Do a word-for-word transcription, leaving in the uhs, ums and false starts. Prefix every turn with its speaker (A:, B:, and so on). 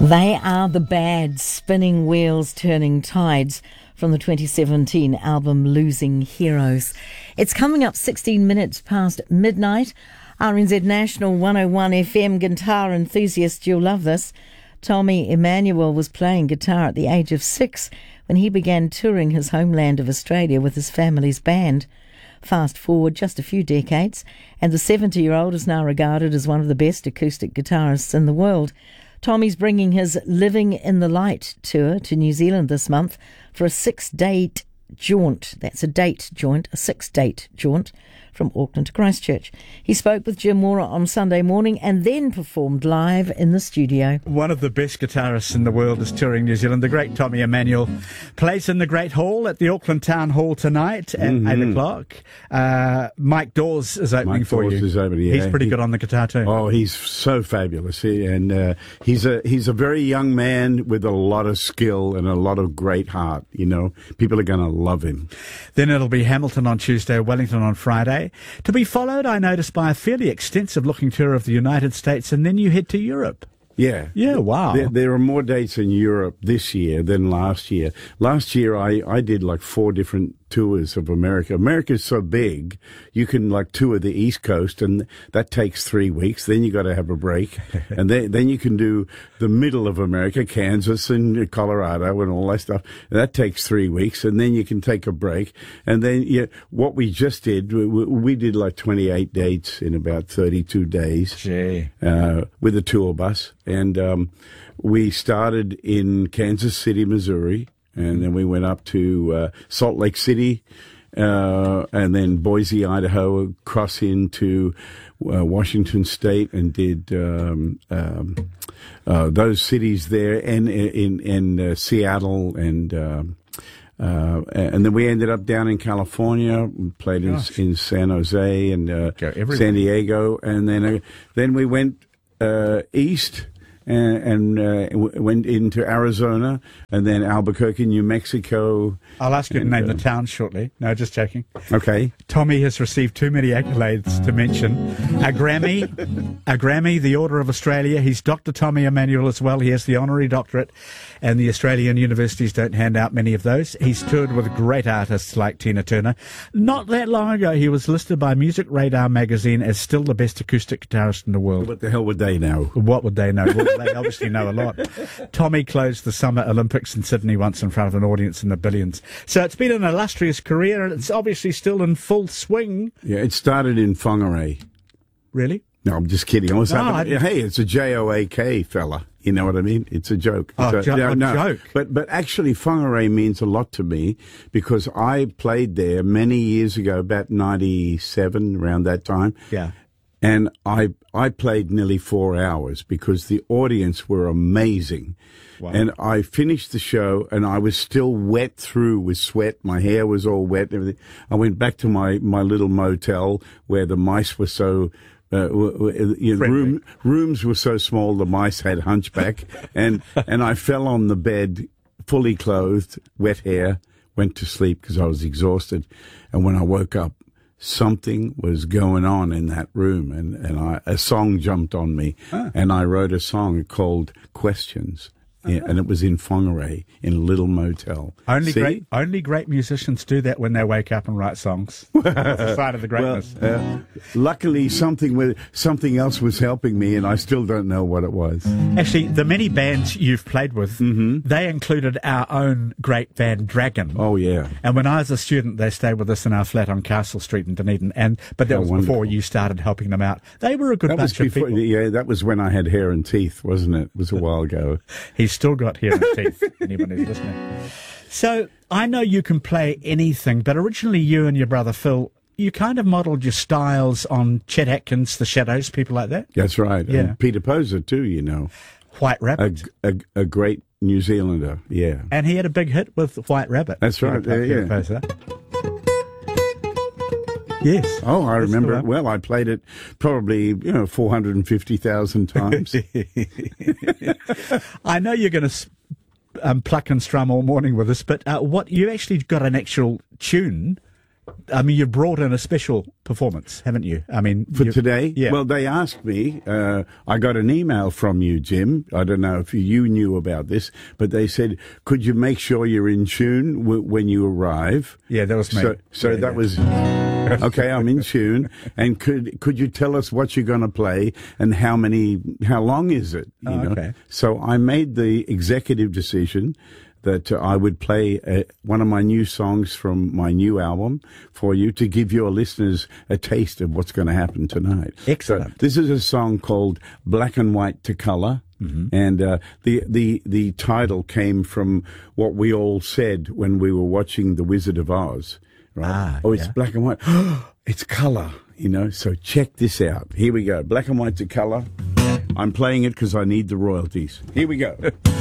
A: They are the Bad, spinning wheels, turning tides, from the twenty seventeen album Losing Heroes. It's coming up sixteen minutes past midnight. R N Z National one oh one F M guitar enthusiasts, you'll love this. Tommy Emmanuel was playing guitar at the age of six when he began touring his homeland of Australia with his family's band. Fast forward just a few decades, and the seventy-year-old is now regarded as one of the best acoustic guitarists in the world. Tommy's bringing his Living in the Light tour to New Zealand this month for a six-date jaunt. That's a date jaunt, a six-date jaunt from Auckland to Christchurch. He spoke with Jim Mora on Sunday morning and then performed live in the studio.
B: One of the best guitarists in the world is touring New Zealand. The great Tommy Emmanuel plays in the Great Hall at the Auckland Town Hall tonight at mm-hmm. eight o'clock. Uh, Mike Dawes is opening
C: Mike
B: for
C: Dawes
B: you.
C: Is opening, yeah.
B: He's pretty
C: he,
B: good on the guitar too.
C: Oh, he's so fabulous. He, and uh, he's a he's a very young man with a lot of skill and a lot of great heart. You know, people are going to love him.
B: Then it'll be Hamilton on Tuesday, Wellington on Friday. To be followed, I noticed, by a fairly extensive looking tour of the United States, and then you head to Europe.
C: Yeah.
B: Yeah, wow.
C: There, there are more dates in Europe this year than last year. Last year, I, I did like four different tours of America. America's so big, you can like tour the East Coast, and that takes three weeks. Then you got to have a break. And then, then you can do the middle of America, Kansas and Colorado and all that stuff. And that takes three weeks. And then you can take a break. And then yeah, what we just did, we, we did like twenty-eight dates in about thirty-two days.
B: Gee.
C: Uh, with a tour bus. And um, we started in Kansas City, Missouri, and then we went up to uh, Salt Lake City, uh, and then Boise, Idaho, across into uh, Washington State, and did um, um, uh, those cities there, and in, in uh, Seattle, and um, uh, and then we ended up down in California, played in, in San Jose and uh, San Diego, and then uh, then we went uh, east. And, and uh, w- went into Arizona, and then Albuquerque, New Mexico.
B: I'll ask you to
C: and,
B: name
C: uh,
B: the town shortly. No, just checking.
C: Okay.
B: Tommy has received too many accolades to mention. A Grammy, a Grammy, the Order of Australia. He's Doctor Tommy Emmanuel as well. He has the honorary doctorate, and the Australian universities don't hand out many of those. He's toured with great artists like Tina Turner. Not that long ago, he was listed by Music Radar magazine as still the best acoustic guitarist in the world.
C: What the hell would they know?
B: What would they know? Well, they obviously know a lot. Tommy closed the Summer Olympics in Sydney once in front of an audience in the billions. So it's been an illustrious career, and it's obviously still in full swing.
C: Yeah, it started in Whangarei.
B: Really?
C: No, I'm just kidding. I was
B: No,
C: having,
B: I
C: hey, it's a J O A K fella. You know what I mean? It's a joke.
B: Oh,
C: it's a,
B: jo-
C: no,
B: a
C: no.
B: joke.
C: But but actually, Whangarei means a lot to me because I played there many years ago, about ninety-seven, around that time.
B: Yeah.
C: And I I played nearly four hours because the audience were amazing.
B: Wow.
C: And I finished the show and I was still wet through with sweat. My hair was all wet and everything. I went back to my, my little motel where the mice were so... Uh, you know, room, rooms were so small the mice had hunchback. and, and I fell on the bed, fully clothed, wet hair, went to sleep because I was exhausted. And when I woke up, something was going on in that room, and, and I, a song jumped on me, ah. and I wrote a song called Questions, yeah, and it was in Whangarei, in a little motel.
B: Only
C: See?
B: great, only great musicians do that when they wake up and write songs. That's the sign of the greatness.
C: Well, uh, luckily, something with something else was helping me, and I still don't know what it was.
B: Actually, the many bands you've played with, mm-hmm. they included our own great band Dragon.
C: Oh yeah.
B: And when I was a student, they stayed with us in our flat on Castle Street in Dunedin. And but that
C: How
B: was
C: wonderful.
B: before you started helping them out. They were a good
C: That was
B: bunch
C: before,
B: of people.
C: yeah, that was when I had hair and teeth, wasn't it? It was a while ago.
B: He's still got hair and teeth, anyone who's listening. So I know you can play anything, but originally you and your brother Phil, you kind of modelled your styles on Chet Atkins, The Shadows, people like that.
C: That's right.
B: Yeah.
C: And Peter Poser too, you know.
B: White
C: A,
B: Rabbit.
C: a, a great New Zealander, yeah.
B: And he had a big hit with White Rabbit.
C: That's
B: Peter
C: right,
B: Po-
C: yeah,
B: Peter
C: yeah.
B: Poser. Yes.
C: Oh, I
B: That's the
C: remember it
B: one.
C: well. I played it probably, you know, four hundred fifty thousand times.
B: I know you're going to um, pluck and strum all morning with us, but uh, what you actually got an actual tune I mean, you brought in a special performance, haven't you? I mean,
C: For
B: you-
C: today?
B: Yeah.
C: Well, they asked me, uh, I got an email from you, Jim. I don't know if you knew about this, but they said, could you make sure you're in tune w- when you arrive?
B: Yeah, that was me.
C: So, so
B: Yeah,
C: that
B: yeah.
C: was, okay, I'm in tune. And could could you tell us what you're going to play and how many, how long is it? You
B: Oh,
C: know?
B: okay.
C: So I made the executive decision that uh, I would play uh, one of my new songs from my new album for you to give your listeners a taste of what's going to happen tonight.
B: Excellent.
C: So this is a song called Black and White to Color.
B: Mm-hmm.
C: And uh, the, the, the title came from what we all said when we were watching The Wizard of Oz. Right?
B: Ah,
C: oh, it's
B: yeah.
C: black and white. It's color, you know. So check this out. Here we go. Black and white to color. I'm playing it because I need the royalties. Here we go.